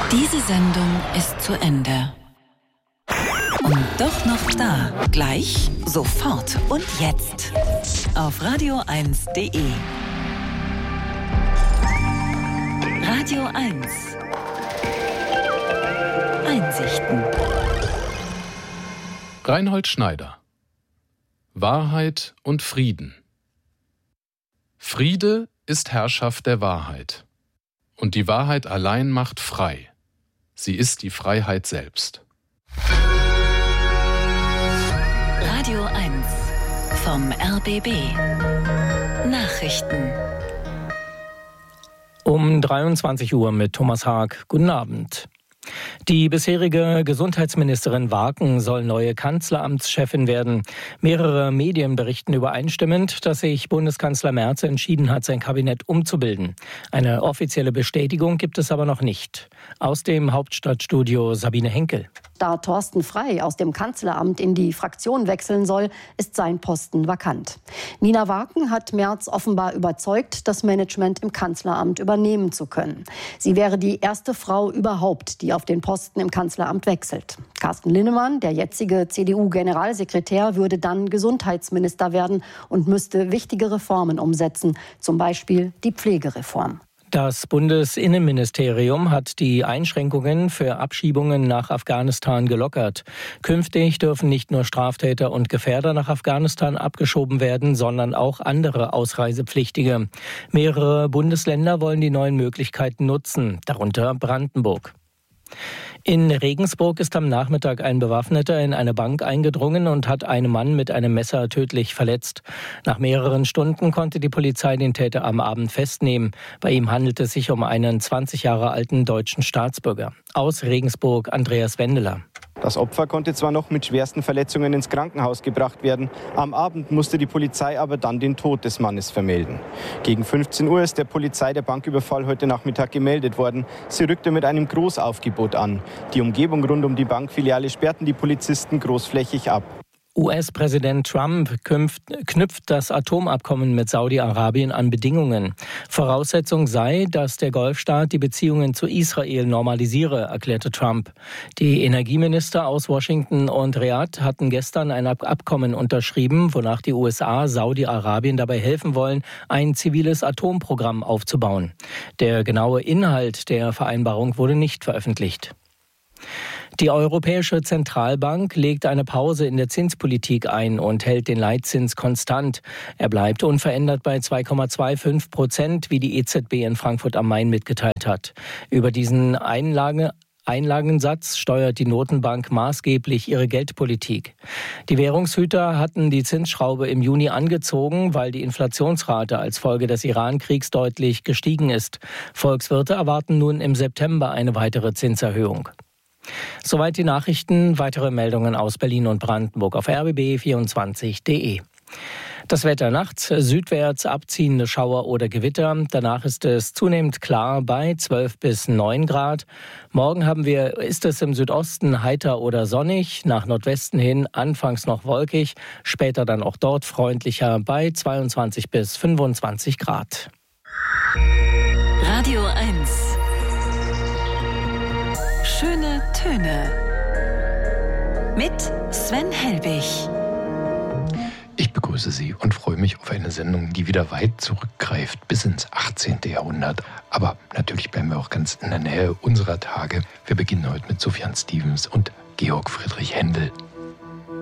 Diese Sendung ist zu Ende. Und doch noch da. Gleich, sofort und jetzt. Auf radio1.de. Radio 1. Einsichten. Reinhold Schneider. Wahrheit und Frieden. Friede ist Herrschaft der Wahrheit. Und die Wahrheit allein macht frei. Sie ist die Freiheit selbst. Radio 1 vom RBB. Nachrichten. Um 23 Uhr mit Thomas Haag. Guten Abend. Die bisherige Gesundheitsministerin Waaken soll neue Kanzleramtschefin werden. Mehrere Medien berichten übereinstimmend, dass sich Bundeskanzler Merz entschieden hat, sein Kabinett umzubilden. Eine offizielle Bestätigung gibt es aber noch nicht. Aus dem Hauptstadtstudio Sabine Henkel. Da Thorsten Frey aus dem Kanzleramt in die Fraktion wechseln soll, ist sein Posten vakant. Nina Waaken hat Merz offenbar überzeugt, das Management im Kanzleramt übernehmen zu können. Sie wäre die erste Frau überhaupt, die auf den Posten im Kanzleramt wechselt. Carsten Linnemann, der jetzige CDU-Generalsekretär, würde dann Gesundheitsminister werden und müsste wichtige Reformen umsetzen, zum Beispiel die Pflegereform. Das Bundesinnenministerium hat die Einschränkungen für Abschiebungen nach Afghanistan gelockert. Künftig dürfen nicht nur Straftäter und Gefährder nach Afghanistan abgeschoben werden, sondern auch andere Ausreisepflichtige. Mehrere Bundesländer wollen die neuen Möglichkeiten nutzen, darunter Brandenburg. In Regensburg ist am Nachmittag ein Bewaffneter in eine Bank eingedrungen und hat einen Mann mit einem Messer tödlich verletzt. Nach mehreren Stunden konnte die Polizei den Täter am Abend festnehmen. Bei ihm handelt es sich um einen 20 Jahre alten deutschen Staatsbürger. Aus Regensburg Andreas Wendeler. Das Opfer konnte zwar noch mit schwersten Verletzungen ins Krankenhaus gebracht werden. Am Abend musste die Polizei aber dann den Tod des Mannes vermelden. Gegen 15 Uhr ist der Polizei der Banküberfall heute Nachmittag gemeldet worden. Sie rückte mit einem Großaufgebot an. Die Umgebung rund um die Bankfiliale sperrten die Polizisten großflächig ab. US-Präsident Trump knüpft das Atomabkommen mit Saudi-Arabien an Bedingungen. Voraussetzung sei, dass der Golfstaat die Beziehungen zu Israel normalisiere, erklärte Trump. Die Energieminister aus Washington und Riad hatten gestern ein Abkommen unterschrieben, wonach die USA Saudi-Arabien dabei helfen wollen, ein ziviles Atomprogramm aufzubauen. Der genaue Inhalt der Vereinbarung wurde nicht veröffentlicht. Die Europäische Zentralbank legt eine Pause in der Zinspolitik ein und hält den Leitzins konstant. Er bleibt unverändert bei 2,25%, wie die EZB in Frankfurt am Main mitgeteilt hat. Über diesen Einlagensatz steuert die Notenbank maßgeblich ihre Geldpolitik. Die Währungshüter hatten die Zinsschraube im Juni angezogen, weil die Inflationsrate als Folge des Iran-Kriegs deutlich gestiegen ist. Volkswirte erwarten nun im September eine weitere Zinserhöhung. Soweit die Nachrichten. Weitere Meldungen aus Berlin und Brandenburg auf rbb24.de. Das Wetter: nachts südwärts abziehende Schauer oder Gewitter. Danach ist es zunehmend klar bei 12 bis 9 Grad. Morgen ist es im Südosten heiter oder sonnig. Nach Nordwesten hin anfangs noch wolkig. Später dann auch dort freundlicher bei 22 bis 25 Grad. Radio 1. Schöne Töne. Mit Sven Helbig. Ich begrüße Sie und freue mich auf eine Sendung, die wieder weit zurückgreift bis ins 18. Jahrhundert. Aber natürlich bleiben wir auch ganz in der Nähe unserer Tage. Wir beginnen heute mit Sufjan Stevens und Georg Friedrich Händel.